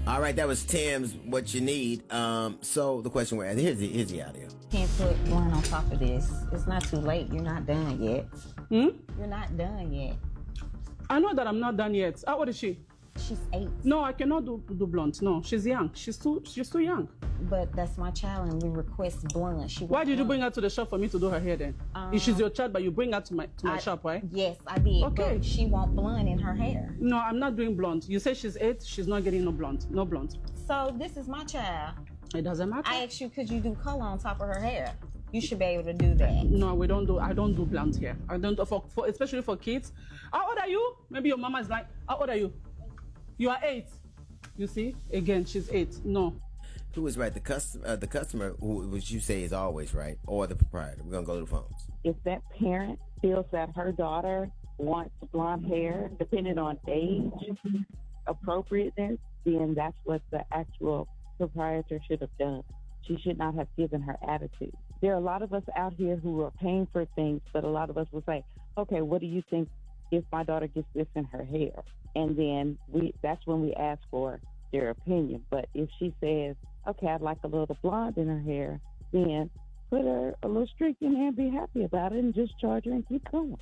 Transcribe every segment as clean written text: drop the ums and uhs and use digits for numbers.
All right, that was Tim's What You Need. So the question we're asking, here's the audio. Can't put one on top of this. It's not too late. You're not done yet. You're not done yet. I know that I'm not done yet. How old is she? She's 8. No, I cannot do blonde. No, she's young. She's too young. But that's my child, and we request blonde. Why did you bring her to the shop for me to do her hair then? If she's your child, but you bring her to my shop, right? Yes, I did. Okay. But she want blonde in her hair. No, I'm not doing blonde. You say she's 8. She's not getting no blonde. No blonde. So this is my child. It doesn't matter. I asked you, could you do color on top of her hair? You should be able to do that. No, we don't do. I don't do blonde hair. I don't for especially for kids. How old are you? Maybe your mama is like, how old are you? You are 8. You see? Again, she's 8. No. Who was right? The customer, who which you say is always right, or the proprietor? We're gonna go to the phones. If that parent feels that her daughter wants blonde hair, depending on age, appropriateness, then that's what the actual proprietor should have done. She should not have given her attitude. There are a lot of us out here who are paying for things, but a lot of us will say, okay, what do you think if my daughter gets this in her hair? And then that's when we ask for their opinion. But if she says, okay, I'd like a little blonde in her hair, then put her a little streak in there and be happy about it and just charge her and keep going.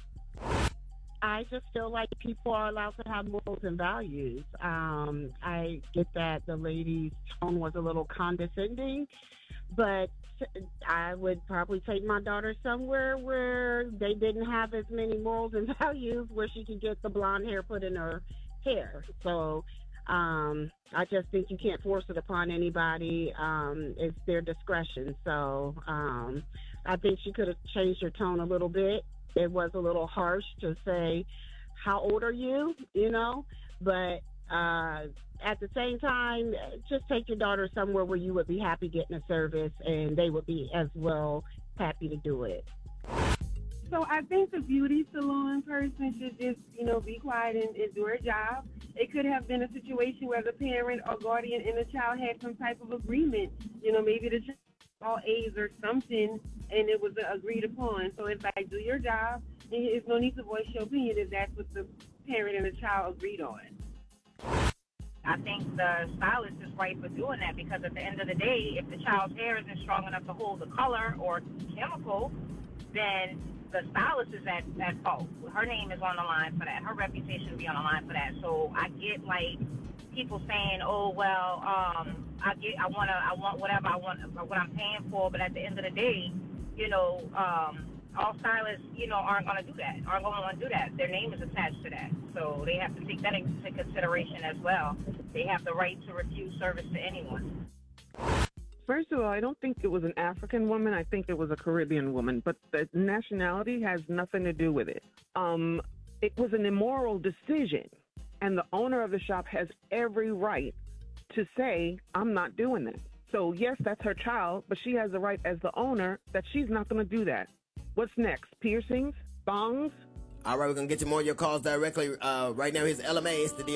I just feel like people are allowed to have morals and values. I get that the lady's tone was a little condescending, but I would probably take my daughter somewhere where they didn't have as many morals and values where she could get the blonde hair put in her hair. So I just think you can't force it upon anybody. It's their discretion. So I think she could have changed her tone a little bit. It was a little harsh to say, how old are you? You know, but at the same time, just take your daughter somewhere where you would be happy getting a service and they would be as well happy to do it. So I think the beauty salon person should just, be quiet and do her job. It could have been a situation where the parent or guardian and the child had some type of agreement. Maybe the child all A's or something, and it was agreed upon. So it's like, do your job, and there's no need to voice your opinion if that's what the parent and the child agreed on. I think the stylist is right for doing that because at the end of the day, if the child's hair isn't strong enough to hold the color or chemical, then the stylist is at fault. Her name is on the line for that. Her reputation will be on the line for that. So I get people saying, "Oh well, I want whatever I want, what I'm paying for." But at the end of the day, all stylists, aren't going to do that. Aren't going to want to do that. Their name is attached to that, so they have to take that into consideration as well. They have the right to refuse service to anyone. First of all, I don't think it was an African woman. I think it was a Caribbean woman, but the nationality has nothing to do with it. It was an immoral decision, and the owner of the shop has every right to say, I'm not doing this. So, yes, that's her child, but she has the right as the owner that she's not going to do that. What's next? Piercings? Thongs? All right, we're going to get to more of your calls directly. Right now, here's LMA. It's the